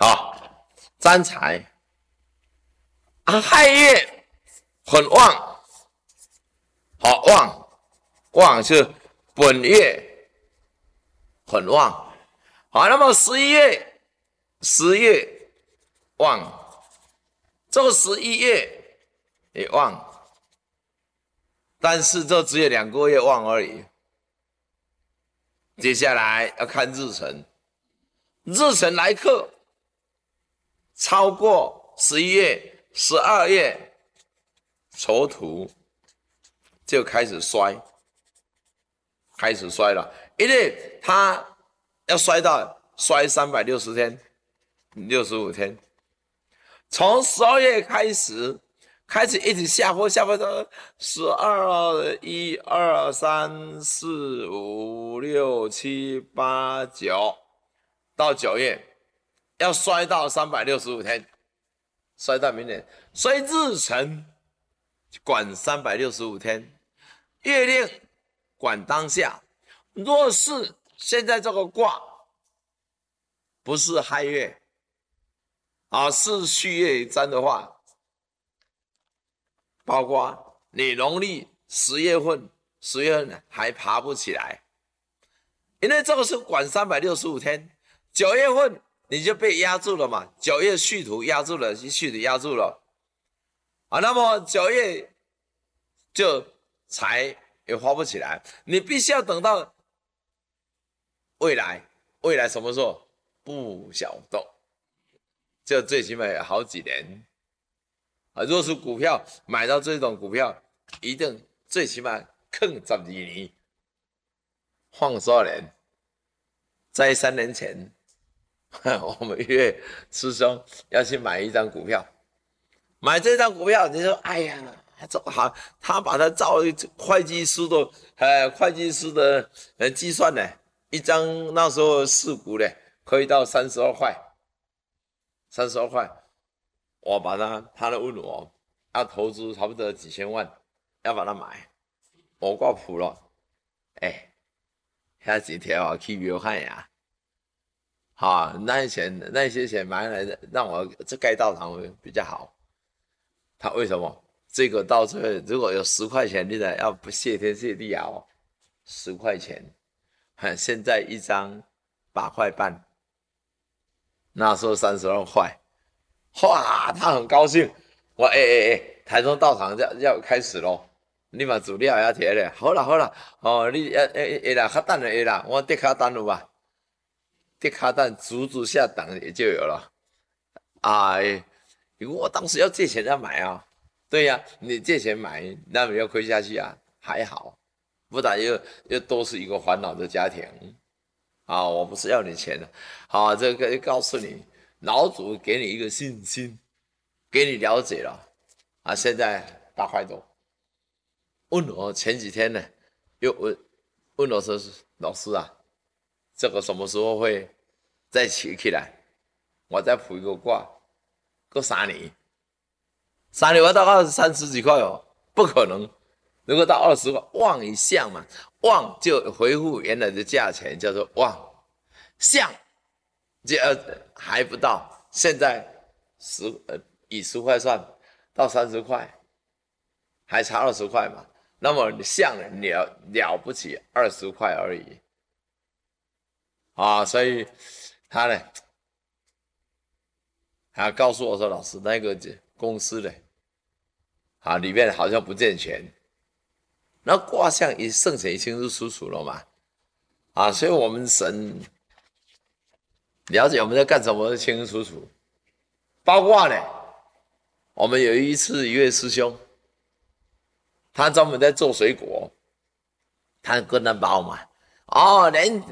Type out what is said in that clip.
好，占财亥月很旺，好旺是本月很旺。好，那么十月旺，这个11月也旺，但是这只有2个月旺而已。接下来要看日辰，日辰来克超过11月、12月，丑土就开始衰了，因为它要衰360天，65天，从12月开始一直下坡到12、1、2、3、4、5、6、7、8、9，到9月要衰到365天，衰到明年。所以日辰管365天，月令管当下。若是现在这个卦不是亥月是戌月占的话，包括你农历10月份还爬不起来，因为这个是管365天，9月份你就被压住了嘛，9月戌土压住了，那么9月就财也发不起来，你必须要等到未来什么时候不晓得，这最起码有好几年若是股票买到这种股票，一定最起码坑12年，放多少年？在3年前我们约师兄要去买一张股票，买这张股票，你说哎呀这好，他把它照会计师的计算呢，一张那时候4股呢可以到32块，32块。我把他都问我要投资差不多几千万，要把它买，我挂谱了，那几条去约翰呀，那些钱买来的，让我这盖道场比较好。他为什么？这个到最后如果有10块钱，你得要不谢天谢地啊！10块钱，现在一张8块半，那时候32块，哇，他很高兴。我台中道场要开始咯，你嘛资料要摕咧。好啦，你会啦，较等的会啦，我跌卡单有吧？跌卡单足下档也就有了。如果我当时要借钱要买啊。对呀，你借钱买，那么要亏下去啊，还好，不然又多是一个烦恼的家庭。我不是要你钱的，这个告诉你，老祖给你一个信心，给你了解了，现在8块多。问我前几天呢，又问我说，老师啊，这个什么时候会再起来？我再卜一个卦，过3年。3年要到30几块不可能。如果到20块，旺一向嘛，旺就恢复原来的价钱，叫做旺。向就还不到，现在以10块算，到30块，还差20块嘛。那么向了不起20块而已所以他呢，还告诉我说，老师那个公司呢，里面好像不见钱，那卦象也剩下清楚了嘛，所以我们神了解我们在干什么清楚，包括呢，我们有一次一位师兄，他专门在做水果，他跟他包嘛，连